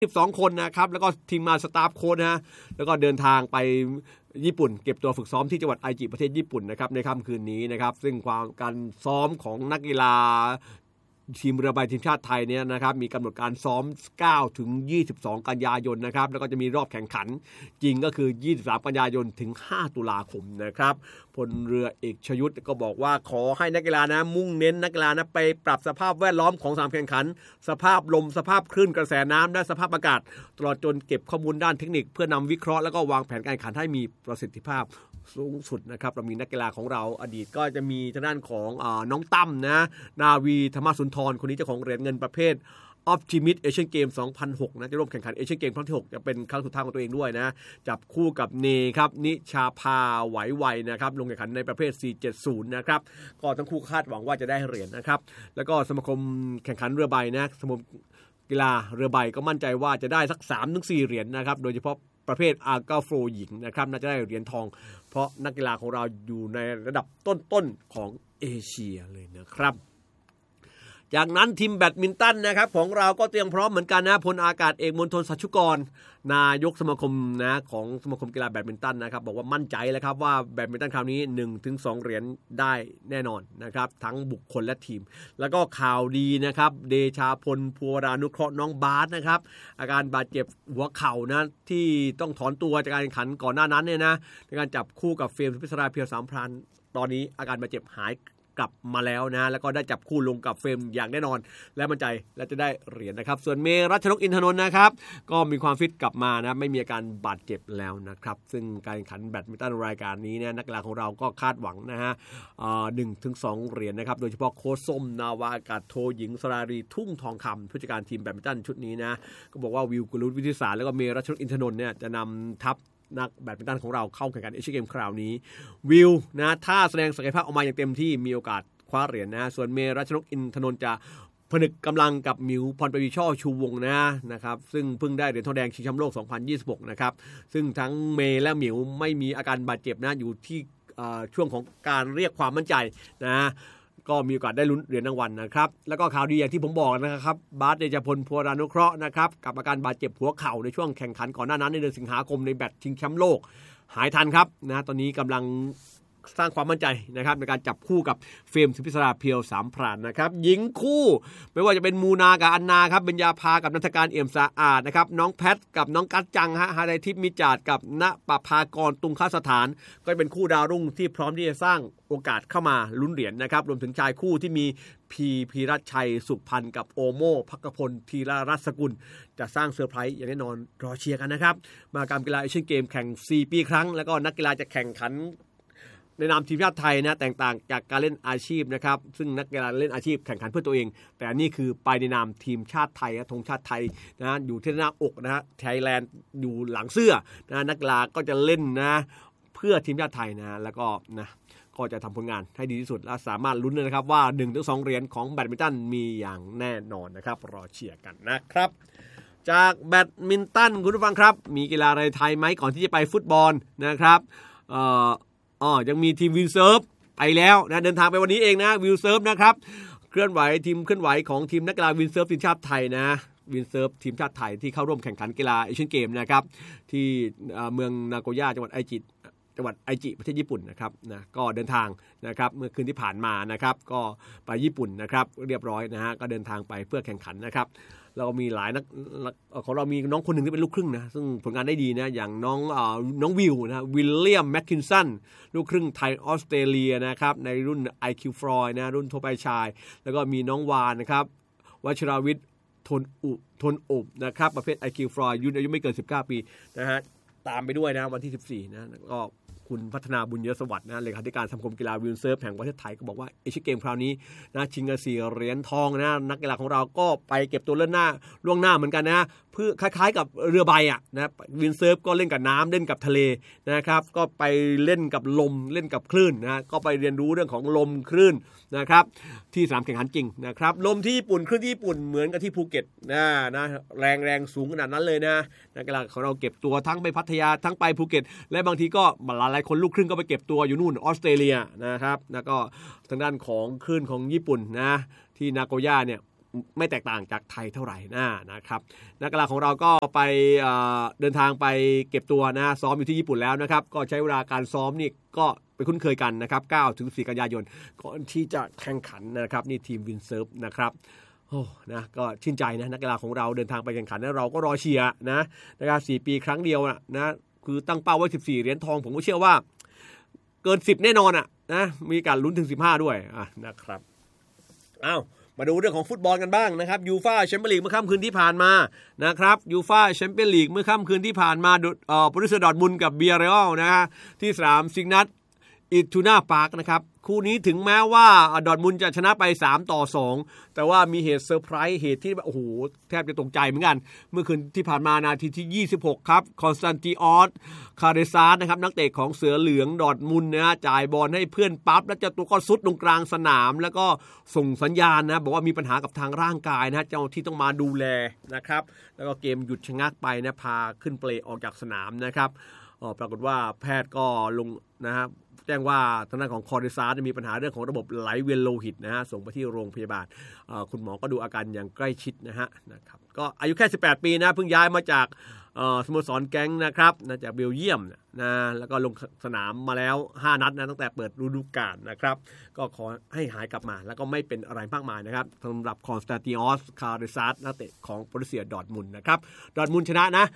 12คนนะครับแล้วก็ทีมงานสตาฟโค้ชนะแล้วก็เดินทางไปญี่ปุ่นเก็บตัวฝึกซ้อมที่จังหวัดไอจิประเทศญี่ปุ่นนะครับในค่ำคืนนี้นะครับซึ่งการซ้อมของนักกีฬาทีมเรือใบทีมชาติไทยเนี่ยนะครับมีกำหนดการซ้อม9ถึง22กันยายนนะครับแล้วก็จะมีรอบแข่งขันจริงก็คือ23กันยายนถึง5ตุลาคมนะครับพลเรือเอกชยุทธก็บอกว่าขอให้นักกีฬานะมุ่งเน้นนักกีฬานะไปปรับสภาพแวดล้อมของสนามแข่งขันสภาพลมสภาพคลื่นกระแสน้ำและสภาพอากาศตลอดจนเก็บข้อมูลด้านเทคนิคเพื่อนำวิเคราะห์แล้วก็วางแผนการแข่งขันให้มีประสิทธิภาพสูงสุดนะครับเรามีนักกีฬาของเราอดีตก็จะมีทางด้านของน้องตั้มนะนาวีธรรมสุนทรคนนี้เจ้าของเหรียญเงินประเภทOptimist Asian Games 2006นะจะร่วมแข่งขัน Asian Games ครั้งที่6จะเป็นครั้งสุดท้ายของตัวเองด้วยนะจับคู่กับเนครับนิชาภาไหวไวนะครับลงแข่งขันในประเภท470นะครับก็ทั้งคู่คาดหวังว่าจะได้เหรียญนะครับแล้วก็สมาคมแข่งขันเรือใบนะสมาคมกีฬาเรือใบก็มั่นใจว่าจะได้สัก 3-4 เหรียญนะครับโดยเฉพาะประเภทอาร์เก้าโฟร์หญิงนะครับน่าจะได้เหรียญทองเพราะนักกีฬาของเราอยู่ในระดับต้นๆของเอเชียเลยนะครับจากนั้นทีมแบดมินตันนะครับของเราก็เตรียมพร้อมเหมือนกันนะพลอากาศเอกมณฑลสัชชุกรนายกสมาคมนะของสมาคมกีฬาแบดมินตันนะครับบอกว่ามั่นใจแล้วครับว่าแบดมินตันคราวนี้ 1-2 เหรียญได้แน่นอนนะครับทั้งบุคคลและทีมแล้วก็ข่าวดีนะครับเดชาพลภัวรานุเคราะห์น้องบาสนะครับอาการบาดเจ็บหัวเข่านะที่ต้องถอนตัวจากการแข่งขันก่อนหน้านั้นเนี่ยนะในการจับคู่กับเฟรมสุพิศราเพียวสามพรานตอนนี้อาการบาดเจ็บหายกลับมาแล้วนะแล้วก็ได้จับคู่ลงกับเฟรมอย่างแน่นอนและมั่นใจและจะได้เหรียญนะครับส่วนเมรัชนกอินทนนท์นะครับก็มีความฟิตกลับมานะไม่มีอาการบาดเจ็บแล้วนะครับซึ่งการแข่งขันแบดมินตันรายการนี้เนี่ยนักกีฬาของเราก็คาดหวังนะฮะ1-2 เหรียญนะครับโดยเฉพาะโค้ชส้มนาวาอากาศโทหญิงสรารีทุ่งทองคำผู้จัดการทีมแบดมินตันชุดนี้นะก็บอกว่าวิวกุลุวิทิสารแล้วก็เมรัชนกอินทนนท์เนี่ยจะนำทัพนักแบดมินตันของเราเข้าแข่งขันเอเชียนเกมคราวนี้วิวนะถ้าแสดงศักยภาพออกมาอย่างเต็มที่มีโอกาสคว้าเหรียญนะส่วนเมรัชนกอินทนนท์จะผนึกกำลังกับหมิวพรปวีช่อชูวงศ์นะครับซึ่งเพิ่งได้เหรียญทองแดงชิงแชมป์โลก2026นะครับซึ่งทั้งเมและหมิวไม่มีอาการบาดเจ็บนะอยู่ที่ช่วงของการเรียกความมั่นใจนะก็มีโอกาสได้ลุ้นเหรียญรางวัลนะครับแล้วก็ข่าวดีอย่างที่ผมบอกนะครับบาสเดชพลภัวรานุเคราะห์นะครับกับอาการบาดเจ็บหัวเข่าในช่วงแข่งขันก่อนหน้านั้นในเดือนสิงหาคมในแบดชิงแชมป์โลกหายทันครับนะตอนนี้กำลังสร้างความมั่นใจนะครับในการจับคู่กับเฟรมสุพิศราเพียวสามพรานนะครับหญิงคู่ไม่ว่าจะเป็นมูนากับอันนาครับเบญญาภากับนันทการเอี่ยมสะอาดนะครับน้องแพทกับน้องกัจจังฮะหาไดทิพย์มิจาดกับณปภากรตุงคสถานก็เป็นคู่ดาวรุ่งที่พร้อมที่จะสร้างโอกาสเข้ามาลุ้นเหรียญนะครับรวมถึงชายคู่ที่มีพีรัชชัยสุขพันธ์กับโอโม่ภักพลธีรรัตน์สกุลจะสร้างเซอร์ไพรส์อย่างแน่นอนรอเชียร์กันนะครับมหกรรมกีฬาเอเชียนเกมแข่ง4 ปีครั้งแล้วก็นักกีฬาจะแข่งขันในนามทีมชาติไทยนะแตกต่างจากการเล่นอาชีพนะครับซึ่งนักกีฬาเล่นอาชีพแข่งขันเพื่อตัวเองแต่นี่คือไปในนามทีมชาติไทยธงชาติไทยนะอยู่ที่หน้าอกนะฮะไทยแลนด์อยู่หลังเสื้อนะนักกีฬาก็จะเล่นนะเพื่อทีมชาติไทยนะแล้วก็นะก็จะทำผลงานให้ดีที่สุดและสามารถลุ้นนะครับว่า 1-2 เหรียญของแบดมินตันมีอย่างแน่นอนนะครับรอเชียร์กันนะครับจากแบดมินตันคุณผู้ฟังครับมีกีฬาอะไรไทยไหมก่อนที่จะไปฟุตบอลนะครับยังมีทีมวินเซิร์ฟไปแล้วนะเดินทางไปวันนี้เองนะวินเซิร์ฟนะครับเคลื่อนไหวทีมเคลื่อนไหวของทีมนักกีฬาวินเซิร์ฟทีมชาติไทยนะวินเซิร์ฟทีมชาติไทยที่เข้าร่วมแข่งขันกีฬาเอเชียนเกมนะครับที่เมืองนาโกย่าจังหวัดไอจิประเทศญี่ปุ่นนะครับนะก็เดินทางนะครับเมื่อคืนที่ผ่านมานะครับก็ไปญี่ปุ่นนะครับเรียบร้อยนะฮะก็เดินทางไปเพื่อแข่งขันนะครับเรามีหลายนักของเรามีน้องคนหนึ่งที่เป็นลูกครึ่งนะซึ่งผลงานได้ดีนะอย่างน้องวิวนะวิลเลียมแมคคินสันลูกครึ่งไทยออสเตรเลียนะครับในรุ่น IQ ฟรอยนะรุ่นทั่วไปชายแล้วก็มีน้องวานนะครับวชิราวิทย์ทนอุบนะครับประเภท IQ ฟรอยอายุไม่เกิน19 ปีนะฮะตามไปด้วยนะวันที่14นะก็คุณพัฒนาบุญเยศสวัสดิ์นะเลขาธิการสมาคมกีฬาวินเซิร์ฟแห่งประเทศไทยก็บอกว่าเอเชียนเกมคราวนี้นะชิงกัน4 เหรียญทองนะนักกีฬาของเราก็ไปเก็บตัวล่วงหน้าเหมือนกันนะเพื่อคล้ายๆกับเรือใบนะวินเซิร์ฟก็เล่นกับน้ำเล่นกับทะเลนะครับก็ไปเล่นกับลมเล่นกับคลื่นนะก็ไปเรียนรู้เรื่องของลมคลื่นนะครับที่สนามแข่งขันจริงนะครับลมที่ญี่ปุ่นคลื่นที่ญี่ปุ่นเหมือนกับที่ภูเก็ตนะแรงสูงขนาดนั้นเลยนะนักกีฬาของเราเก็บตัวทั้งไปพัทยาทั้งไปภูเก็ตและบางทีก็หลายคนลูกครึ่งก็ไปเก็บตัวอยู่นู่นออสเตรเลียนะครับแล้วก็ทางด้านของคลื่นของญี่ปุ่นนะที่นาโกย่าเนี่ยไม่แตกต่างจากไทยเท่าไหร่นะครับนักกีฬาของเราก็ไปเดินทางไปเก็บตัวนะซ้อมอยู่ที่ญี่ปุ่นแล้วนะครับก็ใช้เวลาการซ้อมนี่ก็ไปคุ้นเคยกันนะครับ9 ถึง 4 กันยายนก่อนที่จะแข่งขันนะครับนี่ทีมวินเซิร์ฟนะครับโอ้นะก็ชื่นใจนะนักกีฬาของเราเดินทางไปแข่งขันแล้วเราก็รอเชียร์นะครับ4 ปีครั้งเดียวนะคือตั้งเป้าไว้14 เหรียญทองผมก็เชื่อว่าเกิน10แน่นอนนะมีการลุ้นถึง15ด้วยนะครับมาดูเรื่องของฟุตบอลกันบ้างนะครับยูฟ่าแชมเปี้ยนลีกเมื่อค่ำคืนที่ผ่านมานะครับยูฟ่าแชมเปี้ยนลีกเมื่อค่ำคืนที่ผ่านมาบรูเซียดอร์ทมุนด์กับเบียร์เรอัลนะฮะที่สนามซิกนัทอิทูน่าพาร์คนะครับคู่นี้ถึงแม้ว่าดอร์ทมุนด์จะชนะไป3-2แต่ว่ามีเหตุเซอร์ไพรส์เหตุที่โอ้โหแทบจะตกใจเหมือนกันเมื่อคืนที่ผ่านมานาทีที่26ครับคอนสแตนติออสคาเรซาสนะครับนักเตะของเสือเหลืองดอร์ทมุนด์นะจ่ายบอลให้เพื่อนปั๊บแล้วเจ้าตัวก็ซุดตรงกลางสนามแล้วก็ส่งสัญญาณนะบอกว่ามีปัญหากับทางร่างกายนะเจ้าที่ต้องมาดูแลนะครับแล้วก็เกมหยุดชะงักไปนะพาขึ้นเปลออกจากสนามนะครับปรากฏว่าแพทย์ก็ลงนะครับแจ้งว่าทางด้านของคอร์ดิซาร์มีปัญหาเรื่องของระบบไหลเวียนโลหิตนะฮะส่งไปที่โรงพยาบาลคุณหมอก็ดูอาการอย่างใกล้ชิดนะครับก็อายุแค่18 ปีนะเพิ่งย้ายมาจากสโมสรแก๊งนะครับจากเบลเยียมนะแล้วก็ลงสนามมาแล้ว5 นัดนะตั้งแต่เปิดฤดูกาลนะครับก็ขอให้หายกลับมาแล้วก็ไม่เป็นอะไรมากมายนะครับสำหรับคอนสแตนติออสคาเรซาสนักเตะของบรูเซียดอร์ทมุนด์นะครับดอร์ทมุนด์ชนะนะ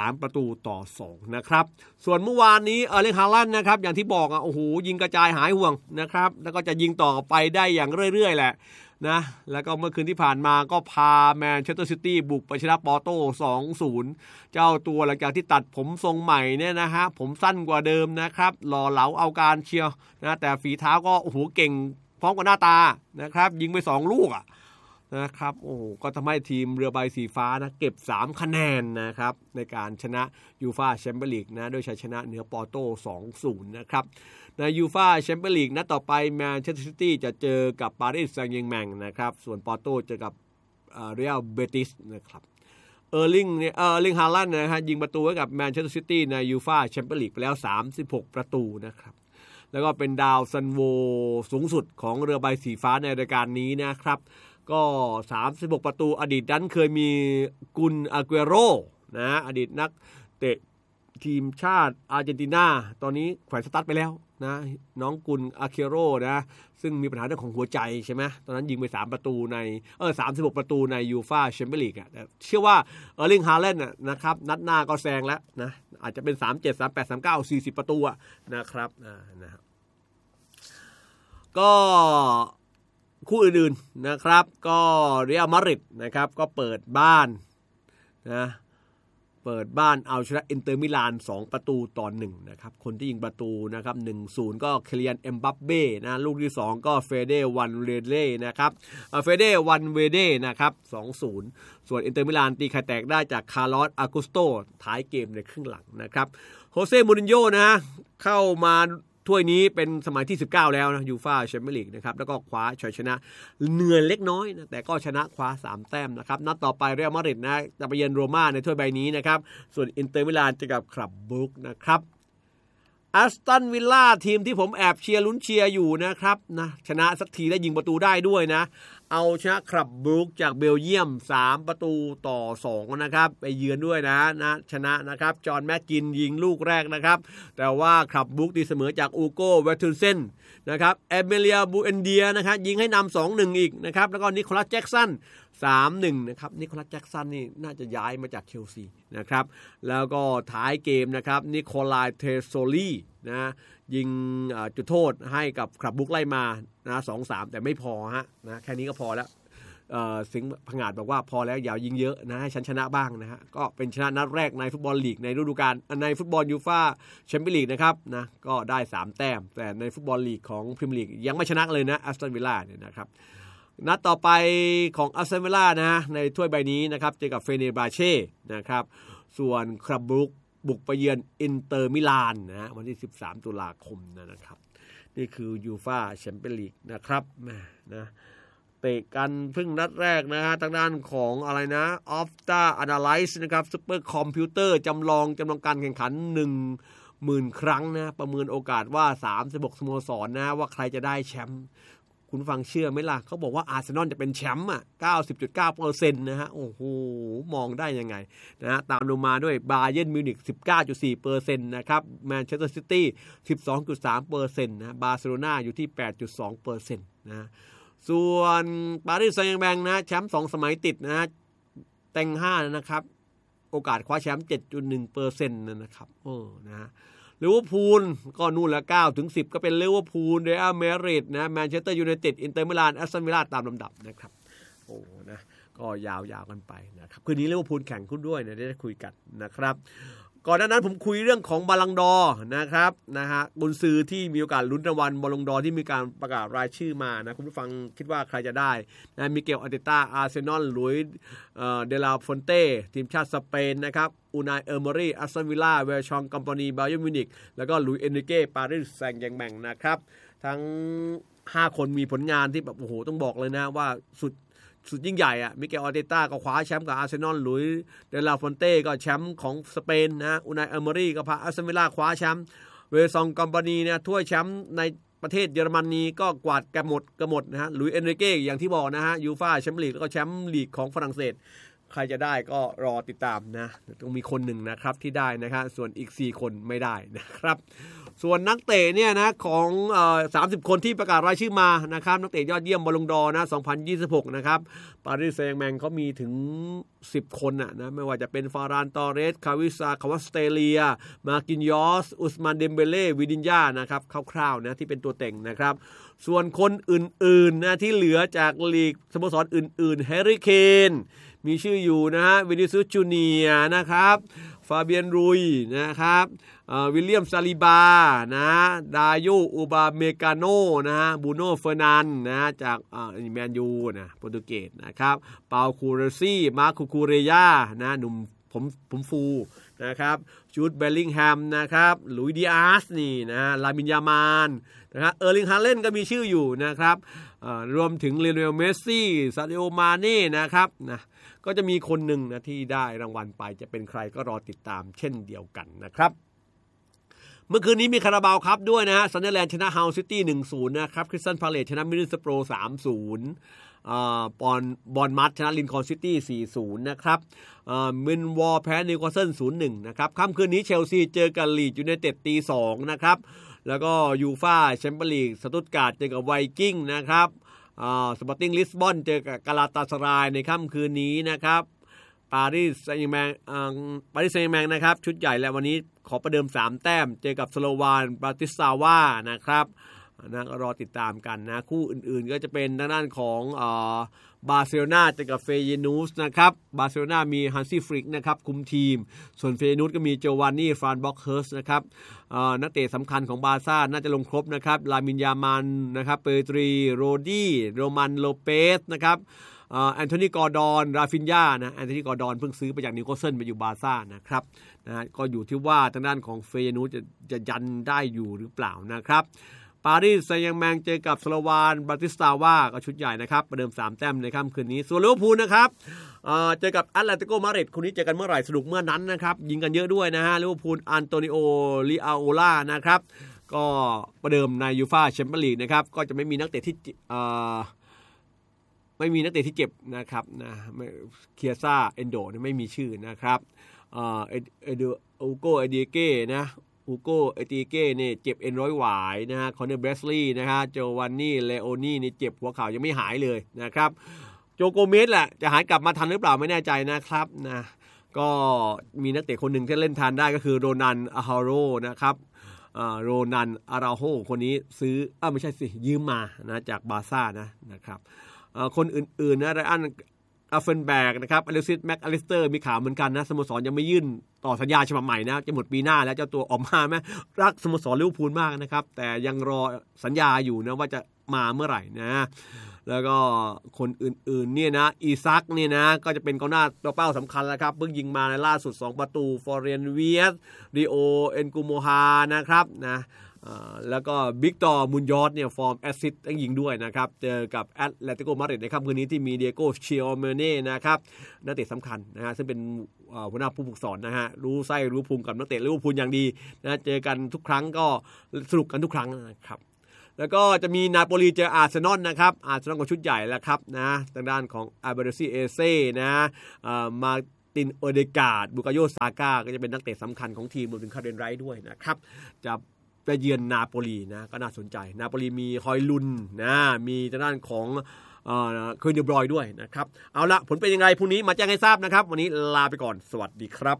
3-2นะครับส่วนเมื่อวานนี้เออร์ลิง ฮาลันด์นะครับอย่างที่บอกโอ้โหยิงกระจายหายห่วงนะครับแล้วก็จะยิงต่อไปได้อย่างเรื่อยๆแหละนะแล้วก็เมื่อคืนที่ผ่านมาก็พาแมนเชสเตอร์ซิตี้บุกไปชนะปอร์โต้ 2-0 เจ้าตัวหลังจากที่ตัดผมทรงใหม่เนี่ยนะฮะผมสั้นกว่าเดิมนะครับหล่อเหลาเอาการเชียวนะแต่ฝีเท้าก็โอ้โหเก่งพร้อมกับหน้าตานะครับยิงไป2 ลูกนะครับโอ้ก็ทำให้ทีมเรือใบสีฟ้านะเก็บ3 คะแนนนะครับในการชนะยูฟ่าแชมเปี้ยนลีกนะด้วยชัยชนะเหนือปอร์โต้ 2-0 นะครับในยูฟ่าแชมเปี้ยนลีกนัดต่อไปแมนเชสเตอร์ซิตี้จะเจอกับปารีสแซงต์แชร์แมงนะครับส่วนปอร์โต้เจอกับเรอัลเบติสนะครับเออร์ลิง ฮาลันด์นะฮะยิงประตูให้กับแมนเชสเตอร์ซิตี้ในยูฟ่าแชมเปี้ยนลีกไปแล้ว36 ประตูนะครับแล้วก็เป็นดาวซันโวสูงสุดของเรือใบสีฟ้าในรายการนี้นะครับก็36 ประตูอดีตนั้นเคยมีกุนอาเกโรนะอดีตนักเตะทีมชาติอาร์เจนตินาตอนนี้แขวนสตาร์ทไปแล้วนะน้องกุนอาเกโรนะซึ่งมีปัญหาเรื่องของหัวใจใช่ไหมตอนนั้นยิงไป3 ประตูใน36 ประตูในยูฟ่าแชมเปี้ยนลีกแต่เชื่อว่าเออร์ลิง ฮาลันด์นะครับนัดหน้าก็แซงแล้วนะอาจจะเป็น37 38 39 40 ประตูนะครับนะครับก็คู่อื่นๆนะครับก็เรอัลมาดริดนะครับก็เปิดบ้านเอาชนะอินเตอร์มิลาน2-1นะครับคนที่ยิงประตูนะครับ 1-0 ก็เคลียน เอ็มบัปเป้นะลูกที่2ก็เฟเดวันเวเล่นะครับเฟเดวันเวเด้นะครับ 2-0 ส่วนอินเตอร์มิลานตีไข่แตกได้จากคาร์ลอส อากุสโตท้ายเกมในครึ่งหลังนะครับโฮเซ่ มูรินโญ่นะเข้ามาถ้วยนี้เป็นสมัยที่19แล้วนะยูฟ่าแชมเปี้ยนลีกนะครับแล้วก็คว้าชัยชนะเหนื่อยเล็กน้อยนะแต่ก็ชนะคว้า3 แต้มนะครับนัดต่อไปเรอัลมาดริดนะจะไปเยือนโรม่าในถ้วยใบนี้นะครับส่วนอินเตอร์มิลานจะกับคลับบรูกนะครับแอสตันวิลล่าทีมที่ผมแอบเชียร์ลุ้นเชียร์อยู่นะครับนะชนะสักทีได้ยิงประตูได้ด้วยนะเอาชนะคลับบรูกจากเบลเยียม3-2นะครับไปเยือนด้วยนะชนะนะครับจอห์นแม็กกินยิงลูกแรกนะครับแต่ว่าคลับบรูกตีเสมอจากอูโก้เวทูเซนนะครับเอเมเลียบูเอนเดียนะครับยิงให้นำ 2-1 อีกนะครับแล้วก็นิโคลัสแจ็กสัน3-1นะครับนิโคลัสแจ็กสันนี่น่าจะย้ายมาจากเชลซีนะครับแล้วก็ท้ายเกมนะครับนิโคลายเทโซลีนะยิงจุดโทษให้กับคลับบรูกไล่มานะ 2-3 แต่ไม่พอนะแค่นี้ก็พอแล้วสิงห์ผงาดบอกว่าพอแล้วอย่ายิงเยอะนะให้ฉันชนะบ้างนะฮะก็เป็นชนะนัดแรกในฟุตบอลลีกในฤดูกาลในฟุตบอลยูฟ่าแชมเปี้ยนลีกนะครับนะก็ได้3 แต้มแต่ในฟุตบอลลีกของพรีเมียร์ลีกยังไม่ชนะเลยนะแอสตันวิลล่าเนี่ยนะครับนัดต่อไปของแอสตันวิลล่านะในถ้วยใบนี้นะครับเจอกับเฟเนร์บาเช่นะครับส่วนคลับบรูกบุกไปเยือนอินเตอร์มิลานนะวันที่13 ตุลาคมนะครับนี่คือยูฟ่าแชมเปี้ยนลีกนะครับนะเตะกันเพิ่งนัดแรกนะฮะทางด้านของอะไรนะออฟตาอนาไลซ์นะครับซุปเปอร์คอมพิวเตอร์จำลองการแข่งขัน 10,000 ครั้งนะประเมินโอกาสว่า36 สโมสรนะว่าใครจะได้แชมป์คุณฟังเชื่อไหมล่ะเขาบอกว่าอาร์เซนอลจะเป็นแชมป์90.9% นะฮะโอ้โหมองได้ยังไงนะฮะตามลงมาด้วยบาเยิร์นมิวนิก 19.4% นะครับแมนเชสเตอร์ซิตี้ 12.3% นะบาร์เซโลนาอยู่ที่ 8.2% นะส่วนปารีสแซงต์แชร์แมงนะแชมป์2สมัยติดนะแตง5นะครับโอกาสคว้าแชมป์ 7.1% นะครับนะลิเวอร์พูลก็นู่นละ9-10ก็เป็นลิเวอร์พูลเรอัลมาดริดนะแมนเชสเตอร์ยูไนเต็ดอินเตอร์มิลานแอสตันวิลล่าตามลำดับนะครับนะก็ยาวๆกันไปนะครับคืนนี้ลิเวอร์พูลแข่งขึ้นด้วยนะได้คุยกันนะครับก่อนหน้านั้นผมคุยเรื่องของบาลังดอร์นะครับนะฮะกุนซือที่มีโอกาสลุ้นรางวัลบาลังดอร์ที่มีการประกาศรายชื่อมานะคุณผู้ฟังคิดว่าใครจะได้นะมิเกลอาร์เตต้าอาร์เซนอลลุยเดลาฟอนเต้ทีมชาติสเปนนะครับอูนายเออร์เมอรี่อัสตันวิลล่าเวลชองกัมปานีบาเยิร์นมิวนิกแล้วก็ลุยเอนริเก้ปารีสแซงต์แชร์แมงนะครับทั้ง5คนมีผลงานที่แบบโอ้โหต้องบอกเลยนะว่าสุดยิ่งใหญ่อะมิเกลอาร์เตต้าก็คว้าแชมป์กับอาร์เซนอลลุยเดลาฟอนเต้ก็แชมป์ของสเปนนะอูนายเออร์เมอรี่ก็พาอาร์เซนอลคว้าแชมป์เวลซองกัมปานีเนี่ยถ้วยแชมป์ในประเทศเยอรมนีก็กวาดกันหมดนะฮะลุยเอนริเก้อย่างที่บอกนะฮะยูฟ่าแชมเปี้ยนลีกแล้วก็แชมป์ลีกของฝรั่งเศสใครจะได้ก็รอติดตามนะต้องมีคนหนึ่งนะครับที่ได้นะครับส่วนอีก4คนไม่ได้นะครับส่วนนักเตะเนี่ยนะของ30 คนที่ประกาศรายชื่อมานะครับนักเตะยอดเยี่ยมบอลงดอร์นะ2026นะครับปารีสแซงต์แชร์แมงเขามีถึง10คนนะไม่ว่าจะเป็นฟารานตอเรสคาวิซาคาวาสเตเลียมากินยอสอุสมานเดมเบเล่วิดินญานะครับคร่าวๆนะที่เป็นตัวเต็งนะครับส่วนคนอื่นๆนะที่เหลือจากลีกสโมสรอื่นๆแฮร์รี่เคนมีชื่ออยู่นะฮะวินิซิอุสจูเนียร์นะครับฟาเบียนรุยนะครับวิลเลียมซาลิบานะดาโยอูบาเมกาโนนะฮะบูโน่เฟอร์นันนะจากแมนยูนะโปรตุเกสนะครับเปาคูเรซี่มาร์คูคูเรยานะหนุ่มผมฟูนะครับจูดเบลลิงแฮมนะครับลุยดิอาสนี่นะลามินยามานนะครับเออร์ลิงฮาเลนก็มีชื่ออยู่นะครับรวมถึงเลโอเนลเมสซี่ซาดิโอมาเน่นะครับนะก็จะมีคนหนึ่งนะที่ได้รางวัลไปจะเป็นใครก็รอติดตามเช่นเดียวกันนะครับเมื่อคืนนี้มีคาราบาวคัพด้วยนะฮะซันเดอร์แลนด์ชนะฮาวซิตี้ 1-0 นะครับคริสตัลพาเลซชนะมิดเดิลสโปร 3-0บอลมัดชนะลินคอล์นซิตี้ 4-0 นะครับมินวอลแพ้นิวคาสเซิล 0-1 นะครับค่ำคืนนี้เชลซีเจอกับลีดยูไนเต็ด 2:00 นะครับแล้วก็ยูฟ่าแชมเปี้ยนลีกสตุตการ์ดเจอกับไวกิ้งนะครับสปอร์ติ้งลิสบอนเจอกับกาลาตาสารายในค่ำคืนนี้นะครับปารีสแซงต์แชร์แมงนะครับชุดใหญ่แล้ววันนี้ขอประเดิม3แต้มเจอกับสโลวานบราติสลาวานะครับนะก็รอติดตามกันนะคู่อื่นๆก็จะเป็นด้านของบาร์เซโลนาเจอกับเฟเยนูสนะครับบาร์เซโลนามีฮันซี่ฟริกนะครับคุมทีมส่วนเฟเยนูสก็มีโจวานนี่ฟรานบ็อกเฮิร์สนะครับนักเตะสำคัญของบาร์ซ่าน่าจะลงครบนะครับลามินยามันนะครับเปตรีโรดี้โรมันโลเปสนะครับแอนโทนีกอร์ดอนราฟินญานะแอนโทนีกอร์ดอนเพิ่งซื้อไปจากนิวคาสเซิลไปอยู่บาร์ซ่านะครับนะก็อยู่ที่ว่าทางด้านของเฟเยนูสจะยันได้อยู่หรือเปล่านะครับปารีสแซงต์แชร์แมงเจอกับสโลวานบราติสลาวาก็ชุดใหญ่นะครับประเดิม3แต้มในค่ำคืนนี้ส่วนลิเวอร์พูลนะครับเจอกับแอตเลติโกมาดริดคู่นี้เจอกันเมื่อไหร่สนุกเมื่อนั้นนะครับยิงกันเยอะด้วยนะฮะลิเวอร์พูลอันโตนิโอลิอาโอล่านะครับก็ประเดิมในยูฟ่าแชมเปี้ยนลีกนะครับก็จะไม่มีนักเตะที่เจ็บนะครับนะเคียซ่าเอนโดไม่มีชื่อนะครับอูโกเอเดียเก้นะอูโกเอเดียเก้เนี่ยเจ็บเอ็นร้อยหวายนะฮะคอนเนอร์เบรสลีย์นะฮะโจวานนี่เลโอนี่นี่เจ็บหัวเข่ายังไม่หายเลยนะครับโจโกเมสแหละจะหายกลับมาทันหรือเปล่าไม่แน่ใจนะครับนะก็มีนักเตะคนหนึ่งที่เล่นทันได้ก็คือโรนันอาฮาโรนะครับโรนันอาราโฮคนนี้ซื้อไม่ใช่สิยืมมานะจากบาร์ซ่านะครับคนอื่นๆนะไรอันอัฟเฟนแบกนะครับอเล็กซิสแม็กอลิสเตอร์มีข่าวเหมือนกันนะสโมสรยังไม่ยื่นต่อสัญญาฉบับใหม่นะจะหมดปีหน้าแล้วเจ้าตัวออกมาไหมรักสโมสรลิเวอร์พูลมากนะครับแต่ยังรอสัญญาอยู่นะว่าจะมาเมื่อไหร่นะแล้วก็คนอื่นๆเนี่ยนะอีซักเนี่ยนะก็จะเป็นกองหน้าตัวเป้าสำคัญแล้วครับเพิ่งยิงมาในล่าสุด2ประตูฟอเรียนเวียสริโอเอ็นกูโมฮานะครับนะแล้วก็บิกตอร์มุนยอสเนี่ยฟอร์มแอสซิสต์ยิงด้วยนะครับเจอกับแอตเลติโกมาดริดในค่ำคืนนี้ที่มีเดียโกเชียเมเน่นะครับนักเตะสำคัญนะฮะซึ่งเป็นหัวหน้าผู้ฝึกสอนนะฮะรู้ไส้รู้พุงกับนักเตะลิเวอร์พูลอย่างดีนะเจอกันทุกครั้งก็สนุกกันทุกครั้งนะครับแล้วก็จะมีนาโปลีเจออาร์เซนอลนะครับอาร์เซนอลก็ชุดใหญ่แล้วครับนะทางด้านของอาเบเรซี่เอเซ่นะมาตินโอเดการ์ดบุกาโยซาก้าก็จะเป็นนักเตะสำคัญของทีมรวมถึงคาเรนไรท์ด้วยนะครับจะไปเยือนนาโปลีนะก็น่าสนใจนาโปลีมีฮอยลุนนะมีทางด้านของเคยเดบรอยด้วยนะครับเอาละผลเป็นยังไงพรุ่งนี้มาแจ้งให้ทราบนะครับวันนี้ลาไปก่อนสวัสดีครับ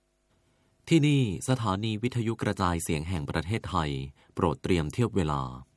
ที่นี่สถานีวิทยุกระจายเสียงแห่งประเทศไทยโปรดเตรียมเทียบเวลา